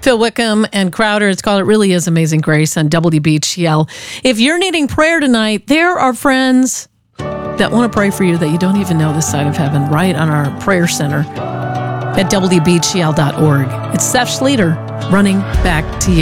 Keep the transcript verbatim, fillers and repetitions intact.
Phil Wickham and Crowder. It's called It Really Is Amazing Grace on W B G L. If you're needing prayer tonight, there are friends that want to pray for you that you don't even know this side of heaven, right on our prayer center at W B G L dot org. It's Seth Schleter running back to you.